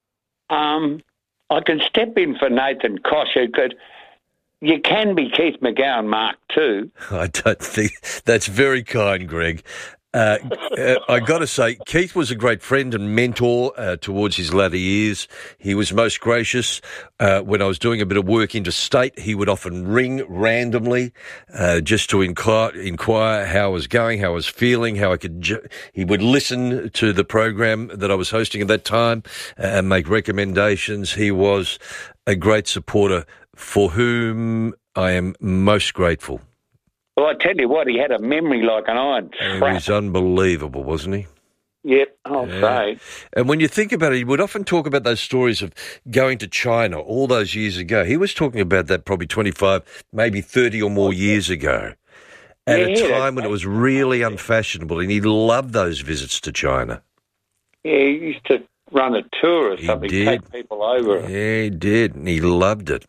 I can step in for Nathan Kosh. You can be Keith McGowan Mark too. I don't think that's very kind, Greg. I got to say, Keith was a great friend and mentor towards his latter years. He was most gracious. When I was doing a bit of work interstate, he would often ring randomly just to inquire how I was going, how I was feeling, how I could. He would listen to the program that I was hosting at that time and make recommendations. He was a great supporter for whom I am most grateful. Well, I tell you what, he had a memory like an iron trap. He was unbelievable, wasn't he? Yep, I'll say. And when you think about it, he would often talk about those stories of going to China all those years ago. He was talking about that probably 25, maybe 30 or more years ago, at a time when it was really unfashionable, and he loved those visits to China. Yeah, he used to run a tour or something, take people over. Yeah, he did, and he loved it.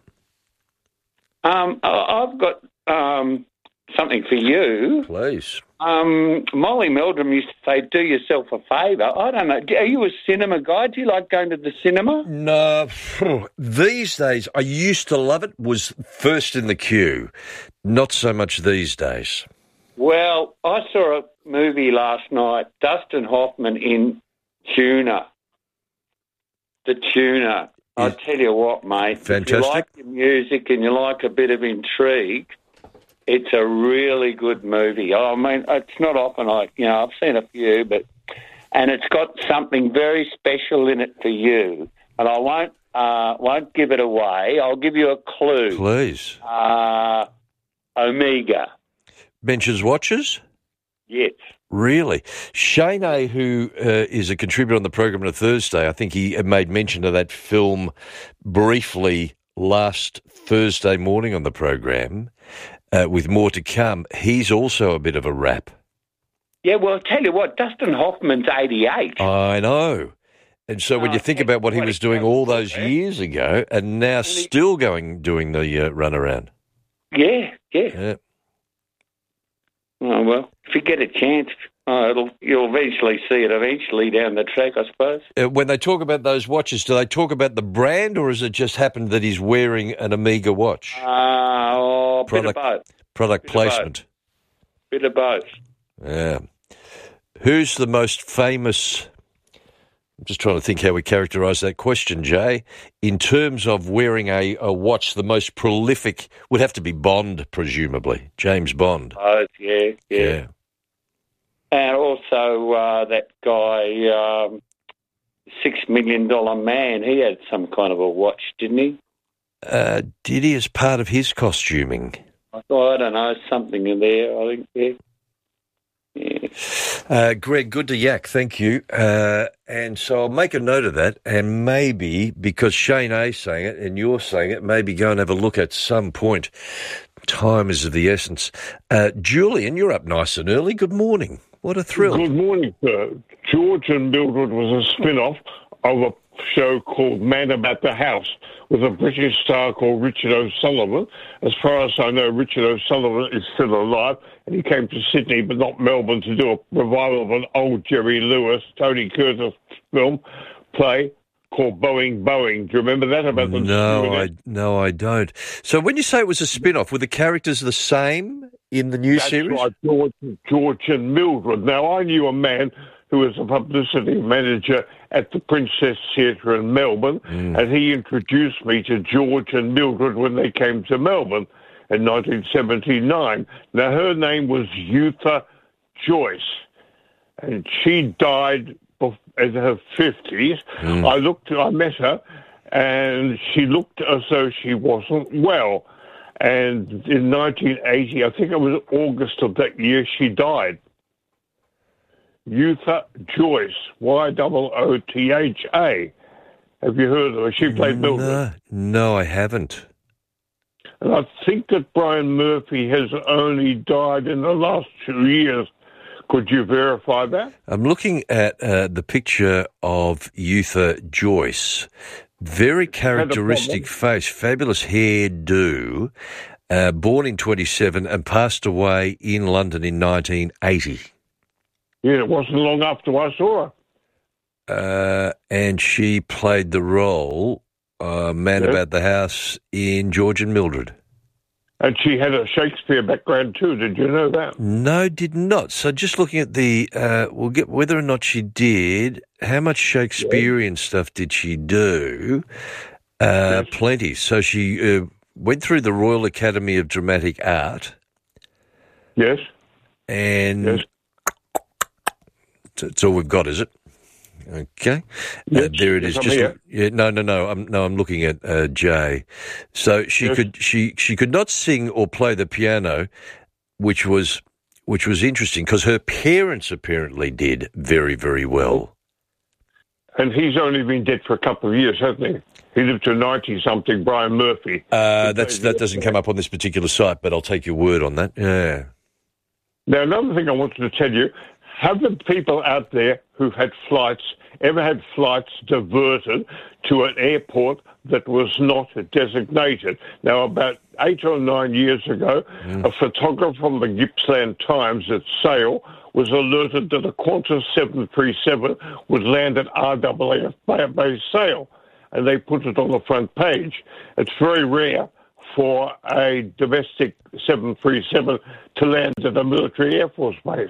I've got something for you. Please. Molly Meldrum used to say, do yourself a favour. I don't know. Are you a cinema guy? Do you like going to the cinema? No. These days, I used to love it, was first in the queue. Not so much these days. Well, I saw a movie last night, Dustin Hoffman in Tuna. The Tuna. I tell you what, mate. Fantastic. If you like your music and you like a bit of intrigue, it's a really good movie. I mean, it's not often I've seen a few, and it's got something very special in it for you. And I won't give it away. I'll give you a clue. Please. Omega. Benches watches? Yes. Really? Shane A., who is a contributor on the program on a Thursday, I think he made mention of that film briefly last Thursday morning on the program, with more to come. He's also a bit of a rap. Yeah, well, I'll tell you what, Dustin Hoffman's 88. I know. And so when you think about what he was doing all those years ago and now still doing the runaround. Yeah. Oh, well, if you get a chance, you'll eventually see it down the track, I suppose. When they talk about those watches, do they talk about the brand, or has it just happened that he's wearing an Omega watch? Bit of both. Product placement. Bit of both. Yeah. Who's the most famous... I'm just trying to think how we characterise that question, Jay. In terms of wearing a watch, the most prolific would have to be Bond, presumably. James Bond. Oh, yeah. And also that guy, $6 Million Man, he had some kind of a watch, didn't he? Did he as part of his costuming? I don't know, something in there, I think, yeah. Greg, good to yak, thank you. And so I'll make a note of that, and maybe, because Shane A's saying it and you're saying it, maybe go and have a look at some point. Time is of the essence. Julian, you're up nice and early. Good morning. What a thrill. Good morning, sir. George and Mildred was a spin-off of a show called Man About the House with a British star called Richard O'Sullivan. As far as I know, Richard O'Sullivan is still alive, and he came to Sydney but not Melbourne to do a revival of an old Jerry Lewis, Tony Curtis play called Boeing. Do you remember that? About the No, I don't. So when you say it was a spin-off, were the characters the same in the new series? That's right, George and Mildred. Now, I knew a man who was a publicity manager at the Princess Theatre in Melbourne, and he introduced me to George and Mildred when they came to Melbourne in 1979. Now, her name was Eutha Joyce, and she died in her 50s. I met her, and she looked as though she wasn't well. And in 1980, I think it was August of that year, she died. Eutha Joyce, Yootha. Have you heard of her? She played Mildred. No, I haven't. And I think that Brian Murphy has only died in the last 2 years, Could you verify that? I'm looking at the picture of Eutha Joyce. Very characteristic face, fabulous hairdo, born in 27 and passed away in London in 1980. Yeah, it wasn't long after I saw her. And she played the role, Man About the House, in George and Mildred. And she had a Shakespeare background too, did you know that? No, did not. So just looking at the, we'll get whether or not she did, how much Shakespearean stuff did she do? Plenty. So she went through the Royal Academy of Dramatic Art. Yes. And that's all we've got, is it? Okay, there it is. I'm looking at Jay. So she could not sing or play the piano, which was interesting because her parents apparently did very, very well. And he's only been dead for a couple of years, hasn't he? He lived to 90-something. Brian Murphy. That doesn't come up on this particular site, but I'll take your word on that. Yeah. Now, another thing I wanted to tell you. Have the people out there who had ever had flights diverted to an airport that was not designated? Now, about 8 or 9 years ago, a photographer from the Gippsland Times at Sale was alerted that a Qantas 737 would land at RAAF Base Sale, and they put it on the front page. It's very rare for a domestic 737 to land at a military Air Force base.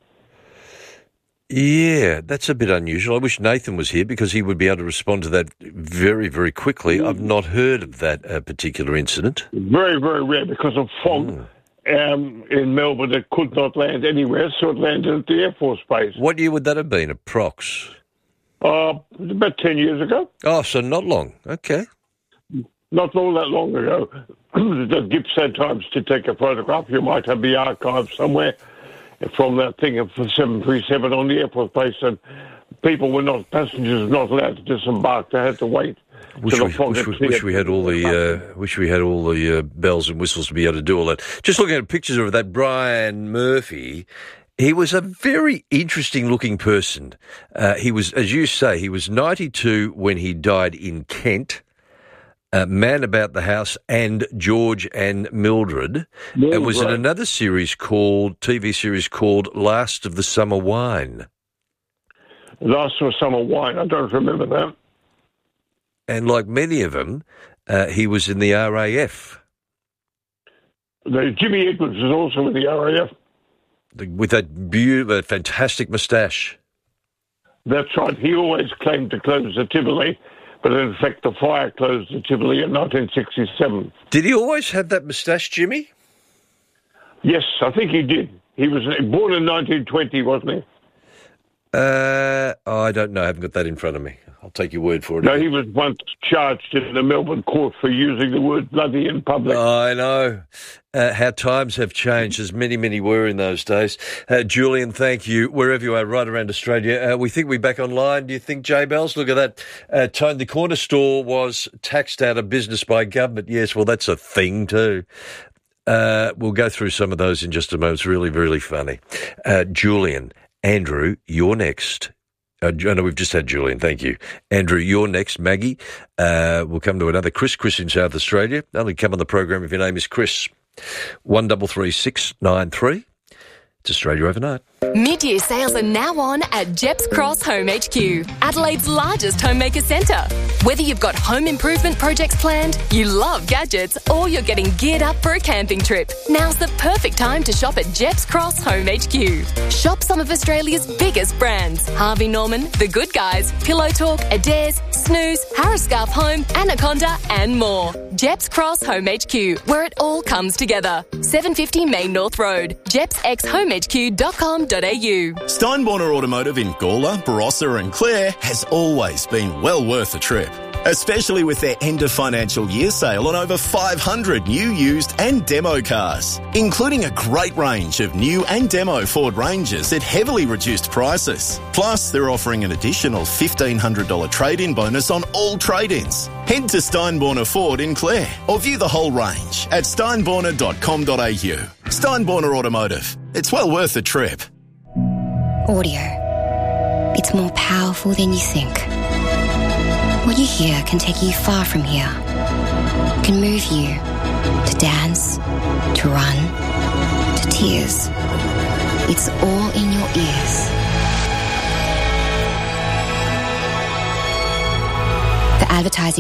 Yeah, that's a bit unusual. I wish Nathan was here because he would be able to respond to that very, very quickly. I've not heard of that particular incident. Very, very rare because of fog in Melbourne. It could not land anywhere, so it landed at the Air Force Base. What year would that have been, approx? About 10 years ago. Oh, so not long. Okay. Not all that long ago. The Gippsland Times did take a photograph. You might have the archive somewhere from that thing of the 737 on the airport base, and passengers were not allowed to disembark. They had to wait. Wish we had all the bells and whistles to be able to do all that. Just looking at pictures of that Brian Murphy, he was a very interesting looking person. He was, as you say, he was 92 when he died in Kent. Man About the House and George and Mildred, and was in another TV series called Last of the Summer Wine. Last of the Summer Wine, I don't remember that. And like many of them, he was in the RAF. Jimmy Edwards was also in the RAF. With that beautiful, fantastic moustache. That's right. He always claimed to close the Tivoli. But in fact, the fire closed the Tivoli in 1967. Did he always have that moustache, Jimmy? Yes, I think he did. He was born in 1920, wasn't he? I don't know. I haven't got that in front of me. I'll take your word for it. No, he was once charged in the Melbourne court for using the word bloody in public. I know. How times have changed, as many, many were in those days. Julian, thank you. Wherever you are, right around Australia. We think we're back online. Do you think, J Bells? Look at that. Tone, the corner store was taxed out of business by government. Yes, well, that's a thing too. We'll go through some of those in just a moment. It's really, really funny. Julian, Andrew, you're next. No, we've just had Julian, thank you. Andrew, you're next. Maggie, we'll come to another Chris in South Australia. Only come on the program if your name is Chris. 133693. It's Australia Overnight. Mid-year sales are now on at Jeps Cross Home HQ, Adelaide's largest homemaker centre. Whether you've got home improvement projects planned, you love gadgets, or you're getting geared up for a camping trip, now's the perfect time to shop at Jeps Cross Home HQ. Shop some of Australia's biggest brands: Harvey Norman, The Good Guys, Pillow Talk, Adairs, Snooze, Harris Scarf Home, Anaconda, and more. Jeps Cross Home HQ, where it all comes together. 750 Main North Road, jepsxhomehq.com.au. Steinborner Automotive in Gawler, Barossa and Clare has always been well worth a trip, especially with their end of financial year sale on over 500 new, used and demo cars, including a great range of new and demo Ford Rangers at heavily reduced prices. Plus, they're offering an additional $1,500 trade-in bonus on all trade-ins. Head to Steinborner Ford in Clare or view the whole range at steinborner.com.au. Steinborner Automotive. It's well worth a trip. Audio. It's more powerful than you think. What you hear can take you far from here. Can move you to dance, to run, to tears. It's all in your ears. The advertising